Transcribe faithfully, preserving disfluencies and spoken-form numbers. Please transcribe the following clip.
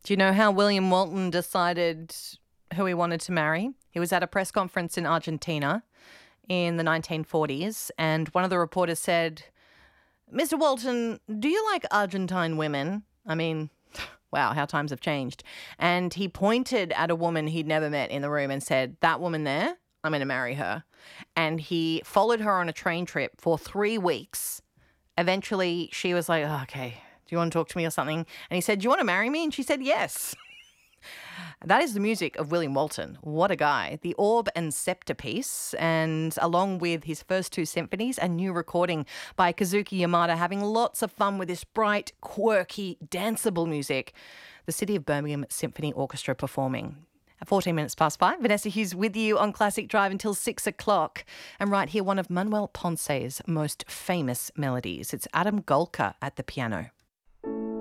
Do you know how William Walton decided who he wanted to marry? He was at a press conference in Argentina in the nineteen forties, and one of the reporters said, "Mister Walton, do you like Argentine women?" I mean, wow, how times have changed. And he pointed at a woman he'd never met in the room and said, "That woman there, I'm going to marry her." And he followed her on a train trip for three weeks. Eventually, she was like, oh, okay, do you want to talk to me or something? And he said, "Do you want to marry me?" And she said, "Yes." That is the music of William Walton. What a guy. The Orb and Scepter piece, and along with his first two symphonies, a new recording by Kazuki Yamada, having lots of fun with this bright, quirky, danceable music. The City of Birmingham Symphony Orchestra performing. At fourteen minutes past five, Vanessa Hughes with you on Classic Drive until six o'clock. And right here, one of Manuel Ponce's most famous melodies. It's Adam Golka at the piano.